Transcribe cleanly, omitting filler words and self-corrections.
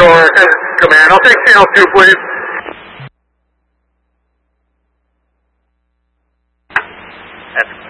door. Command. I'll take channel 2, please. That's